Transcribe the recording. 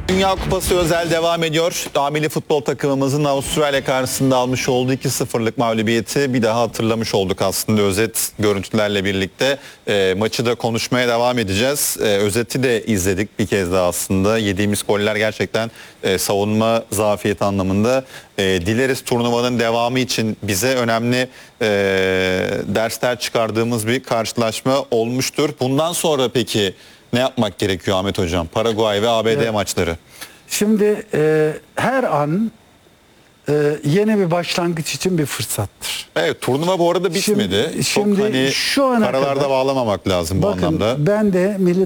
Dünya Kupası özel devam ediyor. Milli futbol takımımızın Avustralya karşısında almış olduğu 2-0'lık mağlubiyeti bir daha hatırlamış olduk aslında özet görüntülerle birlikte. Maçı da konuşmaya devam edeceğiz. Özeti de izledik bir kez daha aslında. Yediğimiz goller gerçekten savunma zafiyeti anlamında. Dileriz turnuvanın devamı için bize önemli dersler çıkardığımız bir karşılaşma olmuştur. Bundan sonra peki ne yapmak gerekiyor Ahmet Hocam? Paraguay ve ABD maçları. Şimdi her an yeni bir başlangıç için bir fırsattır. Evet, turnuva bu arada bitmedi. Şimdi Çok hani şu ana karalarda kadar, bağlamamak lazım bu bakın, anlamda. ben de milli